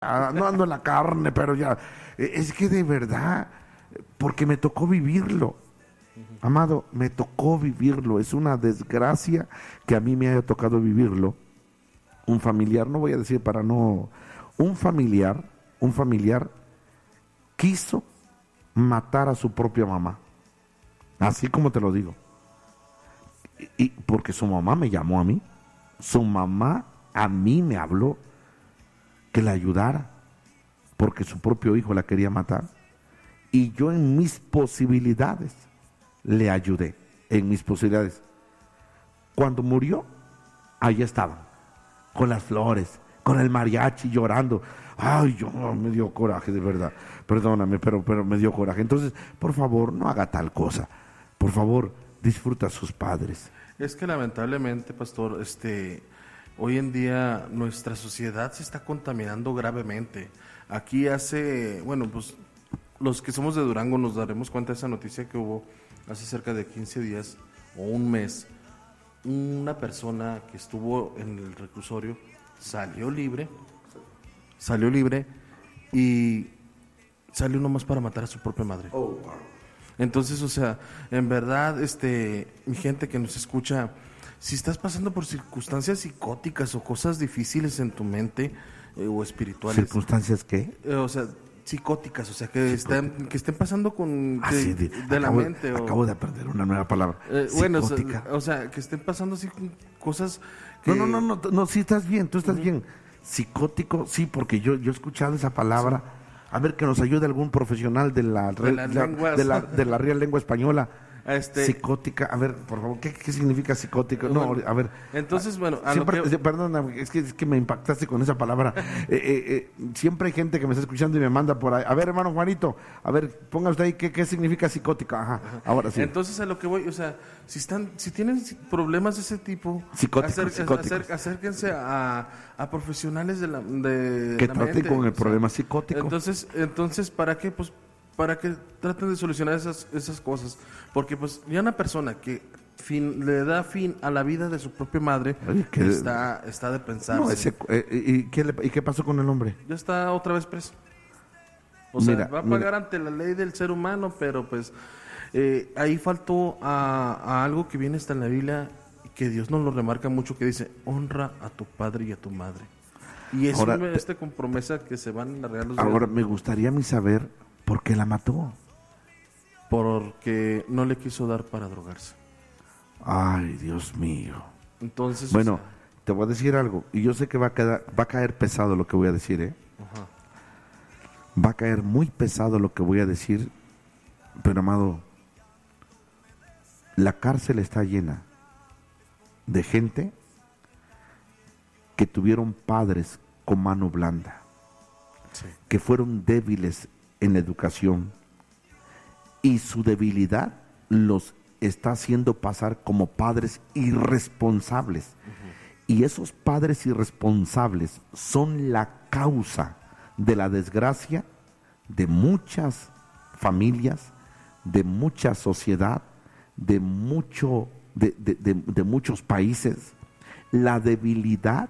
no ando en la carne, pero ya. Es que de verdad, porque me tocó vivirlo. Amado, me tocó vivirlo. Es una desgracia que a mí me haya tocado vivirlo. Un familiar, no voy a decir para no. Un familiar quiso matar a su propia mamá. Así como te lo digo. Y porque su mamá me llamó a mí. Su mamá a mí me habló que la ayudara porque su propio hijo la quería matar. Y yo en mis posibilidades le ayudé, en mis posibilidades. Cuando murió, ahí estaban, con las flores, con el mariachi llorando. Ay, yo me dio coraje, de verdad. Perdóname, pero me dio coraje. Entonces, por favor, no haga tal cosa. Por favor, disfruta a sus padres. Es que lamentablemente, pastor, hoy en día nuestra sociedad se está contaminando gravemente. Aquí pues los que somos de Durango nos daremos cuenta de esa noticia que hubo hace cerca de 15 días o un mes. Una persona que estuvo en el reclusorio salió libre y salió nomás para matar a su propia madre. Oh, wow. Entonces, o sea, en verdad, mi gente que nos escucha, si estás pasando por circunstancias psicóticas o cosas difíciles en tu mente o espirituales. ¿Circunstancias qué? O sea, psicóticas, o sea, que estén pasando con la mente. Acabo de aprender una nueva palabra. Bueno, psicótica. o sea, que estén pasando así con cosas que... No, sí estás bien, tú estás bien. Psicótico, sí, porque yo he escuchado esa palabra. Sí. A ver, que nos ayude algún profesional de la Real Lengua Española. Psicótica, a ver, por favor, ¿qué significa psicótico? Bueno, no, a ver. Entonces, bueno, perdona, es que me impactaste con esa palabra. Siempre hay gente que me está escuchando y me manda por ahí. A ver, hermano Juanito, a ver, ponga usted ahí qué significa psicótica. Ajá, ahora sí. Entonces, a lo que voy, o sea, si tienen problemas de ese tipo, acérquense a profesionales que traten con el problema psicótico. Entonces, ¿para qué? Pues para que traten de solucionar esas cosas, porque pues ya una persona que le da fin a la vida de su propia madre, está de pensarse. ¿Y qué pasó con el hombre? Ya está otra vez preso. O sea, va a pagar ante la ley del ser humano, pero pues ahí faltó a algo que viene hasta en la Biblia, que Dios nos lo remarca mucho, que dice, honra a tu padre y a tu madre. Y es con promesa que se van a alargar los días. Ahora, me gustaría a mí saber por qué la mató. Porque no le quiso dar para drogarse. Ay, Dios mío. Entonces, bueno, te voy a decir algo, y yo sé que va a caer pesado lo que voy a decir, ¿eh? Ajá. Va a caer muy pesado lo que voy a decir, pero amado, la cárcel está llena de gente que tuvieron padres con mano blanda, sí, que fueron débiles en la educación, y su debilidad los está haciendo pasar como padres irresponsables. Uh-huh. Y esos padres irresponsables son la causa de la desgracia de muchas familias, de mucha sociedad, de muchos países. La debilidad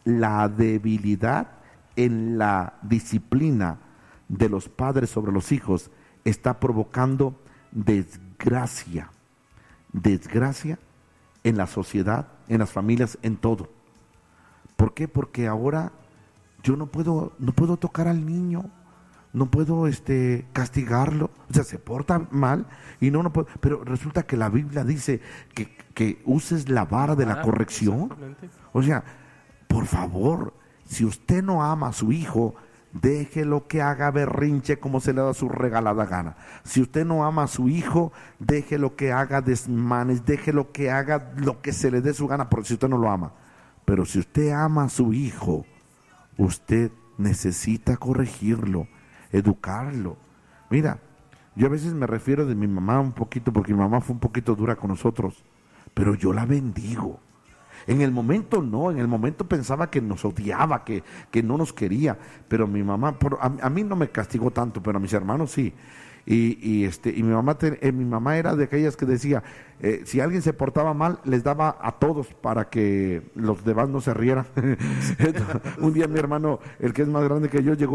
en la disciplina de los padres sobre los hijos está provocando desgracia en la sociedad, en las familias, en todo. ¿Por qué? Porque ahora yo no puedo tocar al niño, no puedo castigarlo, o sea, se porta mal y no puedo, pero resulta que la Biblia dice que uses la vara de la corrección. O sea, por favor, si usted no ama a su hijo, déjelo que haga berrinche como se le da su regalada gana. Si usted no ama a su hijo, déjelo que haga desmanes, déjelo que haga lo que se le dé su gana, porque si usted no lo ama. Pero si usted ama a su hijo, usted necesita corregirlo, educarlo. Mira, yo a veces me refiero de mi mamá un poquito, porque mi mamá fue un poquito dura con nosotros, pero yo la bendigo. En el momento no, en el momento pensaba que nos odiaba, que no nos quería, pero mi mamá, a mí no me castigó tanto, pero a mis hermanos sí. Y mi mamá era de aquellas que decía, si alguien se portaba mal, les daba a todos para que los demás no se rieran. Un día mi hermano, el que es más grande que yo, llegó